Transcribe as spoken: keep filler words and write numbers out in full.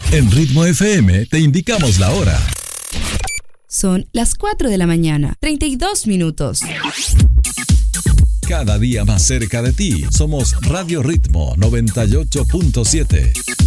En Ritmo F M te indicamos la hora. Son las cuatro de la mañana, treinta y dos minutos. Cada día más cerca de ti. Somos Radio Ritmo noventa y ocho punto siete.